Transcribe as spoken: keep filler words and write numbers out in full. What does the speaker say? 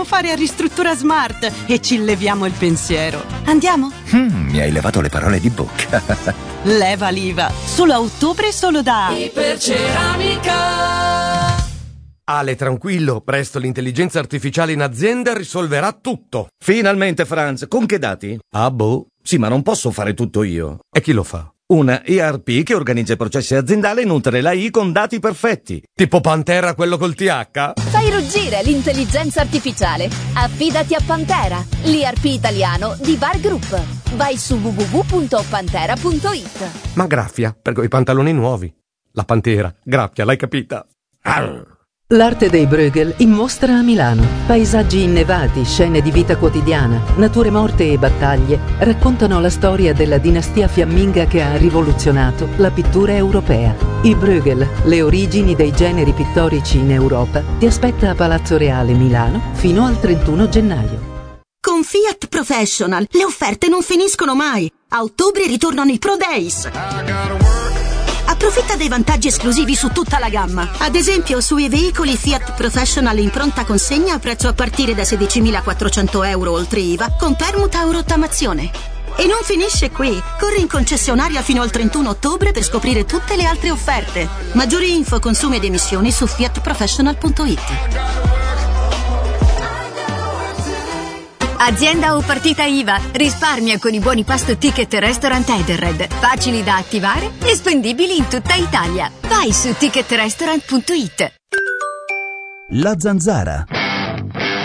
possiamo fare a Ristruttura Smart e ci leviamo il pensiero. Andiamo? Mm, mi hai levato le parole di bocca. Leva l'I V A. Solo a ottobre, solo da Iperceramica. Ale, tranquillo, presto l'intelligenza artificiale in azienda risolverà tutto. Finalmente, Franz, con che dati? Ah, boh. Sì, ma non posso fare tutto io. E chi lo fa? Una E R P che organizza i processi aziendali e nutre l'A I con dati perfetti. Tipo Pantera, quello col T H? Fai ruggire l'intelligenza artificiale. Affidati a Pantera, l'I R P italiano di Bar Group. Vai su w w w punto pantera punto i t. Ma graffia, per quei pantaloni nuovi. La Pantera, graffia, l'hai capita? Arr. L'arte dei Bruegel in mostra a Milano. Paesaggi innevati, scene di vita quotidiana, nature morte e battaglie raccontano la storia della dinastia fiamminga che ha rivoluzionato la pittura europea. I Bruegel, le origini dei generi pittorici in Europa, ti aspetta a Palazzo Reale Milano fino al trentuno gennaio. Con Fiat Professional le offerte non finiscono mai. A ottobre ritornano i Pro Days. Approfitta dei vantaggi esclusivi su tutta la gamma. Ad esempio, sui veicoli Fiat Professional in pronta consegna a prezzo a partire da sedicimilaquattrocento euro oltre I V A, con permuta o rottamazione. E non finisce qui. Corri in concessionaria fino al trentuno ottobre per scoprire tutte le altre offerte. Maggiori info, consumi ed emissioni su fiat professional punto i t. Azienda o partita I V A. Risparmia con i buoni pasto ticket restaurant Edenred. Facili da attivare e spendibili in tutta Italia. Vai su ticket restaurant punto i t. La Zanzara.